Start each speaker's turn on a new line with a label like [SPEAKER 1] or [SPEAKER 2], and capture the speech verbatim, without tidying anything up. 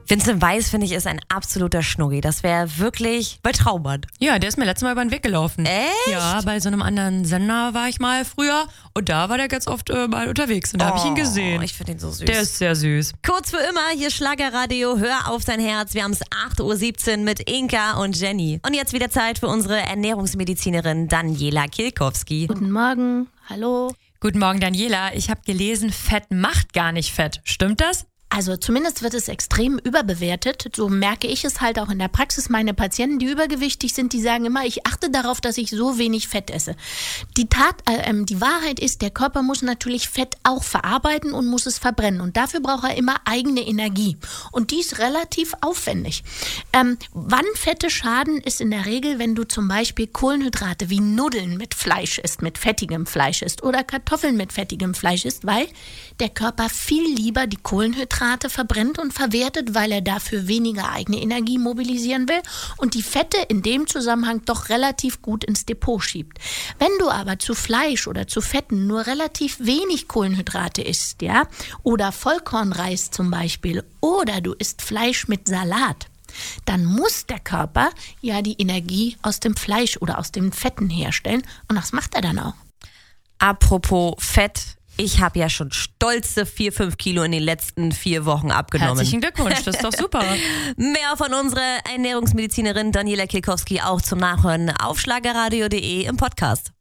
[SPEAKER 1] Vincent Weiss, finde ich, ist ein absoluter Schnuggi. Das wäre wirklich beträubernd.
[SPEAKER 2] Ja, der ist mir letztes Mal über den Weg gelaufen.
[SPEAKER 1] Echt?
[SPEAKER 2] Ja, bei so einem anderen Sender war ich mal früher und da war der ganz oft äh, mal unterwegs und da
[SPEAKER 1] Oh,
[SPEAKER 2] habe ich ihn gesehen.
[SPEAKER 1] Ich finde ihn so süß.
[SPEAKER 2] Der ist sehr süß.
[SPEAKER 1] Kurz für immer, hier Schlagerradio, hör auf dein Herz. Wir haben es acht Uhr siebzehn mit Inka und Jenny. Und jetzt wieder Zeit für unsere Ernährungsmedizinerin Daniela Kielkowski.
[SPEAKER 3] Guten Morgen, hallo.
[SPEAKER 2] Guten Morgen, Daniela. Ich habe gelesen, Fett macht gar nicht Fett. Stimmt das?
[SPEAKER 3] Also zumindest wird es extrem überbewertet. So merke ich es halt auch in der Praxis. Meine Patienten, die übergewichtig sind, die sagen immer, ich achte darauf, dass ich so wenig Fett esse. Die Tat, äh, die Wahrheit ist, der Körper muss natürlich Fett auch verarbeiten und muss es verbrennen. Und dafür braucht er immer eigene Energie. Und die ist relativ aufwendig. Ähm, wann Fette schaden, ist in der Regel, wenn du zum Beispiel Kohlenhydrate wie Nudeln mit Fleisch isst, mit fettigem Fleisch isst oder Kartoffeln mit fettigem Fleisch isst, weil der Körper viel lieber die Kohlenhydrate verbrennt und verwertet, weil er dafür weniger eigene Energie mobilisieren will und die Fette in dem Zusammenhang doch relativ gut ins Depot schiebt. Wenn du aber zu Fleisch oder zu Fetten nur relativ wenig Kohlenhydrate isst, ja, oder Vollkornreis zum Beispiel, oder du isst Fleisch mit Salat, dann muss der Körper ja die Energie aus dem Fleisch oder aus den Fetten herstellen und das macht er dann auch.
[SPEAKER 1] Apropos Fett. Ich habe ja schon stolze vier, fünf Kilo in den letzten vier Wochen abgenommen.
[SPEAKER 2] Herzlichen Glückwunsch, das ist doch super.
[SPEAKER 1] Mehr von unserer Ernährungsmedizinerin Daniela Kielkowski auch zum Nachhören auf schlagerradio punkt de im Podcast.